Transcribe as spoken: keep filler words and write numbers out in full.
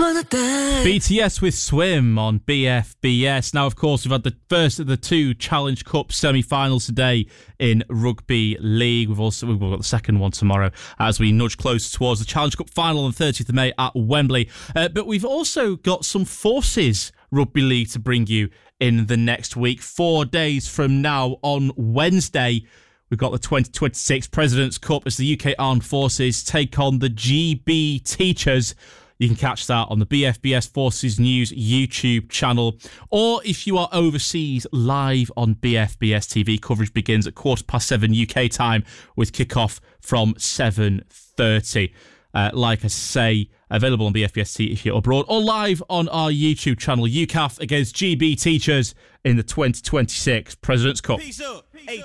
B T S with Swim on B F B S. Now, of course, we've had the first of the two Challenge Cup semi-finals today in Rugby League. We've also we've got the second one tomorrow as we nudge closer towards the Challenge Cup final on the thirtieth of May at Wembley. Uh, but we've also got some Forces Rugby League to bring you in the next week. Four days from now on Wednesday, we've got the twenty twenty-six President's Cup as the U K Armed Forces take on the G B Teachers. You can catch that on the B F B S Forces News YouTube channel. Or if you are overseas, live on B F B S T V. Coverage begins at quarter past seven U K time with kickoff from seven thirty. Uh, like I say, available on B F B S T V if you're abroad, or live on our YouTube channel. U C A F against G B Teachers in the twenty twenty-six President's Cup. Peace up. Peace up.